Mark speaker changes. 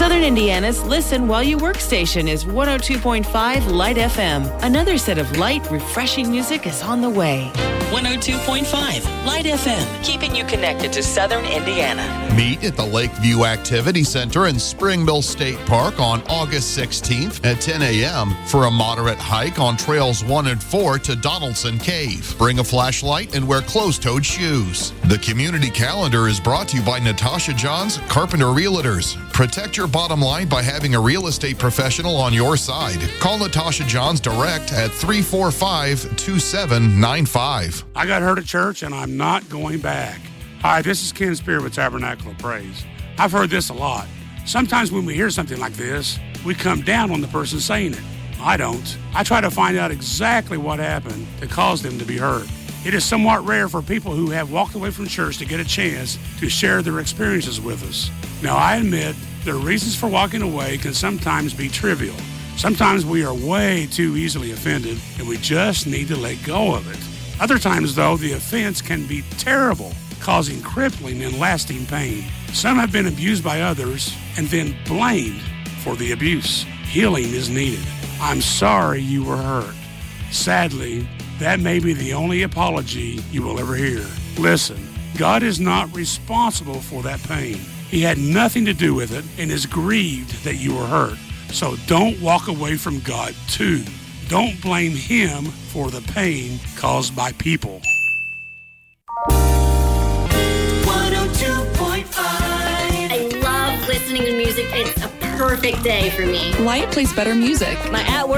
Speaker 1: Southern Indiana's Listen While You Work station is 102.5 Light FM. Another set of light, refreshing music is on the way. 102.5 Light FM, keeping you connected to Southern Indiana.
Speaker 2: Meet at the Lakeview Activity Center in Spring Mill State Park on August 16th at 10 a.m. for a moderate hike on Trails 1 and 4 to Donaldson Cave. Bring a flashlight and wear closed-toed shoes. The community calendar is brought to you by Natasha Johns Carpenter Realtors. Protect your bottom line by having a real estate professional on your side. Call Natasha Johns direct at 345-2795.
Speaker 3: I got hurt at church and I'm not going back. Hi, this is Ken Spear with Tabernacle of Praise. I've heard this a lot. Sometimes when we hear something like this, we come down on the person saying it. I don't. I try to find out exactly what happened that caused them to be hurt. It is somewhat rare for people who have walked away from church to get a chance to share their experiences with us. Now, I admit the reasons for walking away can sometimes be trivial. Sometimes we are way too easily offended and we just need to let go of it. Other times, though, the offense can be terrible, causing crippling and lasting pain. Some have been abused by others and then blamed for the abuse. Healing is needed. I'm sorry you were hurt. Sadly, that may be the only apology you will ever hear. Listen, God is not responsible for that pain. He had nothing to do with it and is grieved that you were hurt. So don't walk away from God too. Don't blame Him for the pain caused by people.
Speaker 4: 102.5.
Speaker 5: I love listening to music. It's a perfect day for me.
Speaker 6: Light plays better music.
Speaker 5: My at-work